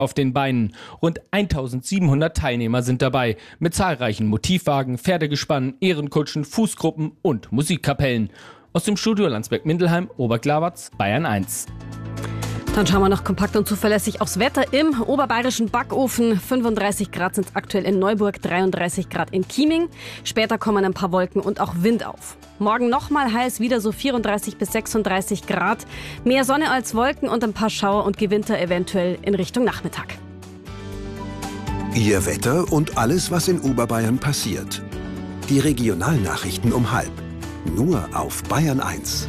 auf den Beinen. Rund 1700 Teilnehmer sind dabei, mit zahlreichen Motivwagen, Pferdegespannen, Ehrenkutschen, Fußgruppen und Musikkapellen. Aus dem Studio Landsberg-Mindelheim, Oberglaberz, Bayern 1. Dann schauen wir noch kompakt und zuverlässig aufs Wetter im oberbayerischen Backofen. 35 Grad sind es aktuell in Neuburg, 33 Grad in Chieming. Später kommen ein paar Wolken und auch Wind auf. Morgen nochmal heiß, wieder so 34 bis 36 Grad. Mehr Sonne als Wolken und ein paar Schauer und Gewitter eventuell in Richtung Nachmittag. Ihr Wetter und alles, was in Oberbayern passiert. Die Regionalnachrichten um 12:30. Nur auf Bayern 1.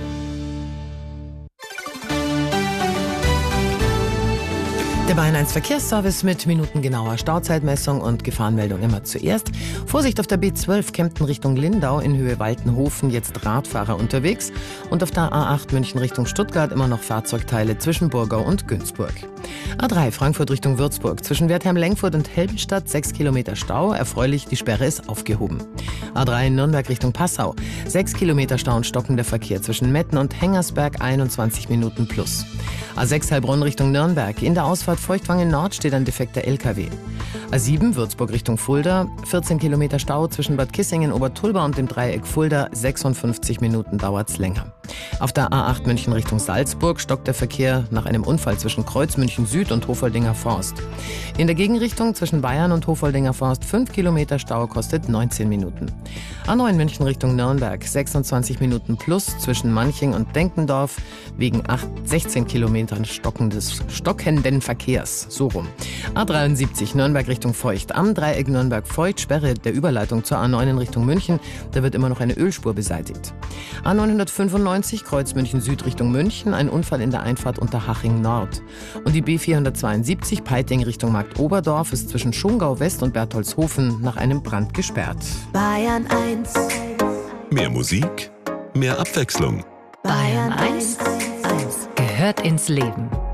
Der Bayern 1 Verkehrsservice mit minutengenauer Stauzeitmessung und Gefahrenmeldung immer zuerst. Vorsicht auf der B12 Kempten Richtung Lindau in Höhe Waltenhofen, jetzt Radfahrer unterwegs. Und auf der A8 München Richtung Stuttgart immer noch Fahrzeugteile zwischen Burgau und Günzburg. A3 Frankfurt Richtung Würzburg zwischen Wertheim-Lengfurt und Helmstadt 6 Kilometer Stau. Erfreulich, die Sperre ist aufgehoben. A3 Nürnberg Richtung Passau 6 Kilometer Stau und stockender Verkehr zwischen Metten und Hengersberg 21 Minuten plus. A6 Heilbronn Richtung Nürnberg. In der Ausfahrt Feuchtwangen Nord steht ein defekter LKW. A7 Würzburg Richtung Fulda. 14 Kilometer Stau zwischen Bad Kissingen, Obertulba und dem Dreieck Fulda. 56 Minuten dauert's länger. Auf der A8 München Richtung Salzburg stockt der Verkehr nach einem Unfall zwischen Kreuz München Süd und Hofoldinger Forst. In der Gegenrichtung zwischen Bayern und Hofoldinger Forst 5 Kilometer Stau kostet 19 Minuten. A9 München Richtung Nürnberg 26 Minuten plus zwischen Manching und Denkendorf wegen 16 Kilometern stockenden Verkehrs. So rum. A73 Nürnberg Richtung Feucht. Am Dreieck Nürnberg-Feucht Sperre der Überleitung zur A9 in Richtung München. Da wird immer noch eine Ölspur beseitigt. A995 Kreuz München Süd Richtung München. Ein Unfall in der Einfahrt unter Haching Nord. Und die B472 Peiting Richtung Marktoberdorf ist zwischen Schongau West und Bertholdshofen nach einem Brand gesperrt. Bayern 1. Mehr Musik, mehr Abwechslung. Bayern 1. Gehört ins Leben.